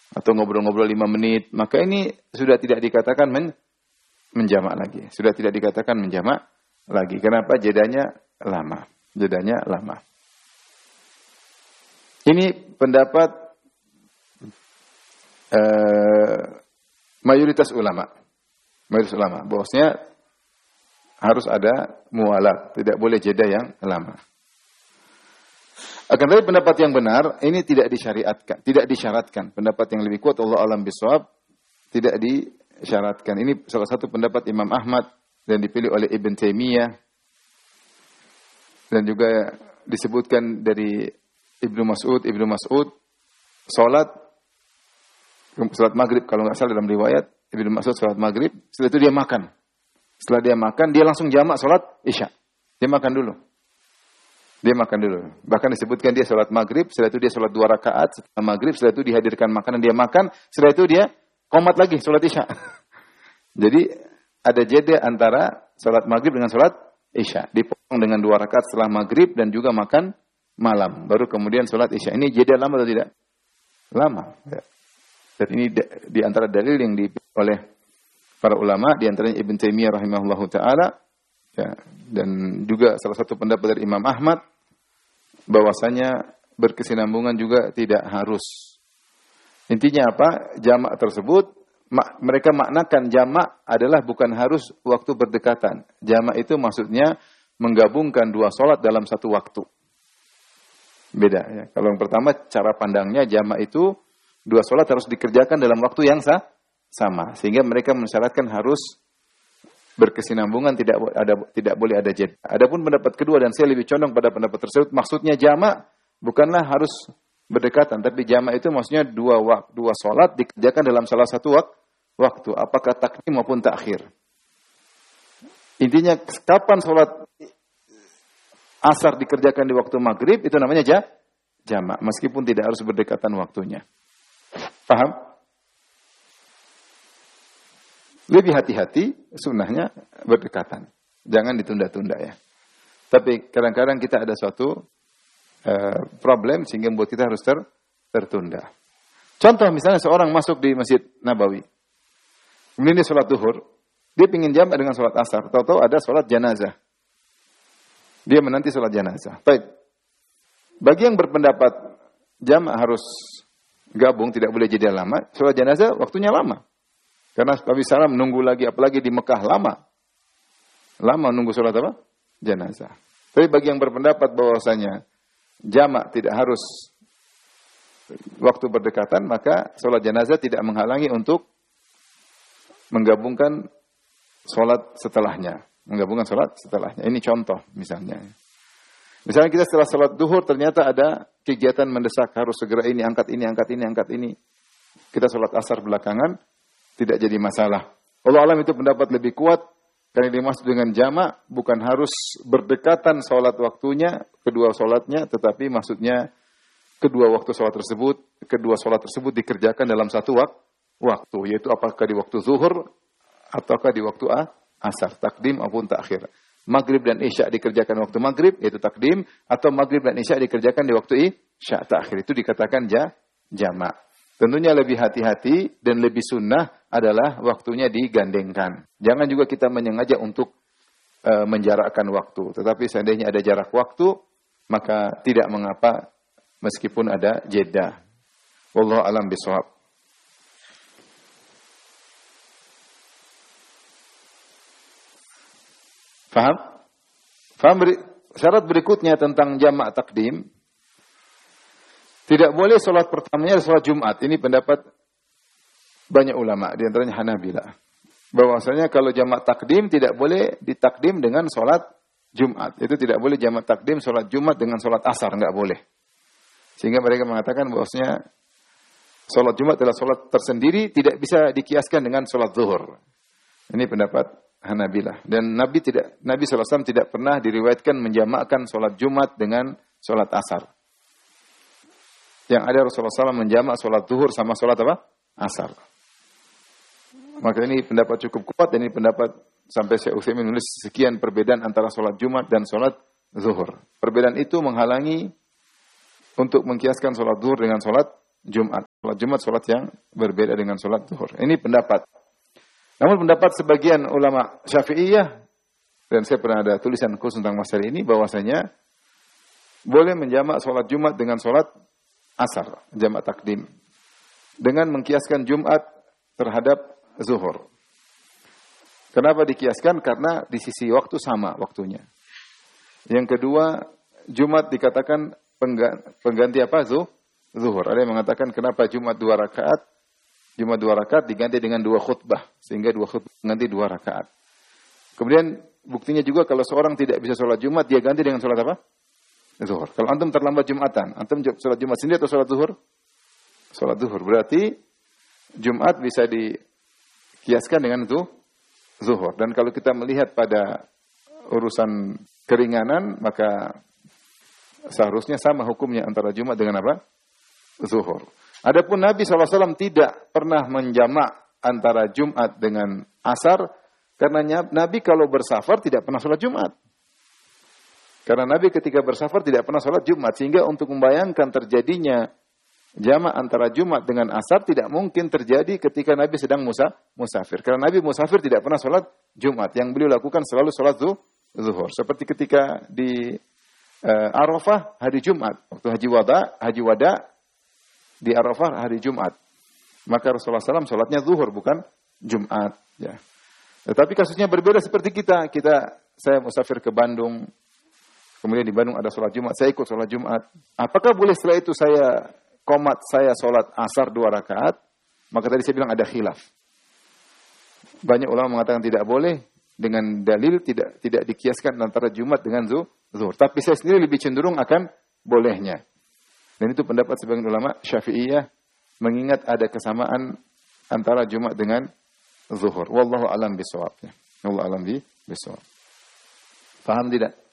atau ngobrol-ngobrol 5 menit, maka ini sudah tidak dikatakan menjamak lagi. Sudah tidak dikatakan menjamak lagi. Kenapa? Jedanya lama. Ini pendapat mayoritas ulama. Bahwasanya harus ada mualat, tidak boleh jeda yang lama. Akan tetapi pendapat yang benar ini tidak disyaratkan. Pendapat yang lebih kuat Allah alam bisawab tidak disyaratkan. Ini salah satu pendapat Imam Ahmad dan dipilih oleh Ibn Taimiyah dan juga disebutkan dari Ibnu Mas'ud salat maghrib kalau nggak salah dalam riwayat Ibnu Mas'ud salat maghrib, setelah itu dia makan. Setelah dia makan dia langsung jamak salat isya. Dia makan dulu. Bahkan disebutkan dia salat maghrib, setelah itu dia salat 2 rakaat setelah maghrib, setelah itu dihadirkan makanan, dia makan, setelah itu dia qomat lagi salat isya. Jadi ada jeda antara salat maghrib dengan salat isya. Dipotong dengan 2 rakaat setelah maghrib dan juga makan malam. Baru kemudian salat isya. Ini jeda lama atau tidak? Lama. Ya. Dan ini di antara dalil yang dipilih oleh para ulama, di antaranya Ibn Taimiyah rahimahullahu taala. Ya, dan juga salah satu pendapat dari Imam Ahmad bahwasanya berkesinambungan juga tidak harus. Intinya apa? Jamak tersebut mereka maknakan jamak adalah bukan harus waktu berdekatan. Jamak itu maksudnya menggabungkan 2 salat dalam satu waktu. Beda ya. Kalau yang pertama cara pandangnya jamak itu 2 salat harus dikerjakan dalam waktu yang sama, sehingga mereka mensyaratkan harus berkesinambungan, tidak boleh ada jeda. Adapun pendapat kedua dan saya lebih condong pada pendapat tersebut, maksudnya jamak bukanlah harus berdekatan, tapi jamak itu maksudnya 2 salat dikerjakan dalam salah satu waktu, apakah takdim maupun takhir. Intinya kapan salat asar dikerjakan di waktu maghrib itu namanya jamak, meskipun tidak harus berdekatan waktunya. Paham? Lebih hati-hati, sunnahnya berdekatan. Jangan ditunda-tunda ya. Tapi kadang-kadang kita ada suatu problem sehingga membuat kita harus tertunda. Contoh misalnya seorang masuk di Masjid Nabawi. Kemudian dia sholat duhur. Dia ingin jamak dengan sholat asar. Tahu-tahu ada sholat janazah. Dia menanti sholat janazah. Baik. Bagi yang berpendapat jamak harus gabung, tidak boleh jeda lama. Sholat janazah waktunya lama. Karena Nabi SAW menunggu lagi, apalagi di Mekah lama nunggu sholat apa? Janazah. Tapi bagi yang berpendapat bahwasanya jamak tidak harus waktu berdekatan, maka sholat janazah tidak menghalangi untuk menggabungkan sholat setelahnya. Ini contoh misalnya. Misalnya kita setelah sholat duhur ternyata ada kegiatan mendesak, harus segera ini, angkat ini. Kita sholat asar belakangan, tidak jadi masalah. Allah alam itu pendapat lebih kuat karena dimaksud dengan jamak bukan harus berdekatan sholat waktunya, kedua sholatnya, tetapi maksudnya kedua sholat tersebut dikerjakan dalam satu waktu, yaitu apakah di waktu zuhur ataukah di waktu asar, takdim maupun takhir. Maghrib dan isya dikerjakan waktu maghrib, yaitu takdim, atau maghrib dan isya dikerjakan di waktu isya, takhir. Itu dikatakan jamak. Tentunya lebih hati-hati dan lebih sunnah adalah waktunya digandengkan. Jangan juga kita menyengaja untuk menjarakkan waktu. Tetapi seandainya ada jarak waktu, maka tidak mengapa meskipun ada jeda. Wallahu a'lam bishawab. Faham? Syarat berikutnya tentang jamak takdim. Tidak boleh sholat pertamanya sholat Jumat. Ini pendapat banyak ulama, di antaranya Hanabilah. Bahwasanya kalau jamak takdim tidak boleh ditakdim dengan sholat Jumat. Itu tidak boleh jamak takdim sholat Jumat dengan sholat asar, enggak boleh. Sehingga mereka mengatakan bahwasanya sholat Jumat adalah sholat tersendiri, tidak bisa dikiaskan dengan sholat zuhur. Ini pendapat Hanabilah. Dan Nabi SAW tidak pernah diriwayatkan menjamakkan sholat Jumat dengan sholat asar. Yang ada Rasulullah SAW menjamak sholat zuhur sama sholat apa? Asar. Maka ini pendapat cukup kuat dan ini pendapat sampai Syekh Utsaimin menulis sekian perbedaan antara sholat Jumat dan sholat zuhur. Perbedaan itu menghalangi untuk mengkiaskan sholat zuhur dengan sholat Jumat. Salat Jumat salat yang berbeda dengan salat zuhur. Ini pendapat. Namun pendapat sebagian ulama Syafi'iyah, dan saya pernah ada tulisan khusus tentang masalah ini, bahwasanya boleh menjamak salat Jumat dengan salat asar, jamak takdim, dengan mengkiaskan Jumat terhadap zuhur. Kenapa dikiaskan? Karena di sisi waktu sama waktunya. Yang kedua, Jumat dikatakan pengganti apa? Zuhur. Ada yang mengatakan kenapa Jumat 2 rakaat? Jumat 2 rakaat diganti dengan 2 khutbah. Sehingga 2 khutbah ganti 2 rakaat. Kemudian buktinya juga kalau seorang tidak bisa sholat Jumat, dia ganti dengan sholat apa? Zuhur. Kalau antum terlambat Jumatan, antum sholat Jumat sendiri atau sholat zuhur? Sholat zuhur. Berarti Jumat bisa dikiaskan dengan zuhur. Dan kalau kita melihat pada urusan keringanan, maka seharusnya sama hukumnya antara Jumat dengan apa? Zuhur. Adapun Nabi SAW tidak pernah menjamak antara Jumat dengan asar, karena Nabi kalau bersafar tidak pernah sholat Jumat. Karena Nabi ketika bersafar tidak pernah sholat Jumat, sehingga untuk membayangkan terjadinya jamak antara Jumat dengan asar tidak mungkin terjadi ketika Nabi sedang musafir. Karena Nabi musafir tidak pernah sholat Jumat. Yang beliau lakukan selalu sholat zuhur. Seperti ketika di Arafah hari Jumat. Waktu haji wada di Arafah hari Jumat. Maka Rasulullah SAW sholatnya zuhur bukan Jumat. Ya. Tetapi kasusnya berbeda seperti kita. Saya musafir ke Bandung. Kemudian di Bandung ada sholat Jumat. Saya ikut sholat Jumat. Apakah boleh setelah itu saya sholat asar 2 rakaat? Maka tadi saya bilang ada khilaf. Banyak ulama mengatakan tidak boleh. Dengan dalil tidak dikiaskan antara Jumat dengan zuhur. Tapi saya sendiri lebih cenderung akan bolehnya. Dan itu pendapat sebagian ulama Syafi'iyah, mengingat ada kesamaan antara Jumat dengan zuhur. Wallahu a'lam bishawab. Wallahu a'lam bishawab. Faham tidak?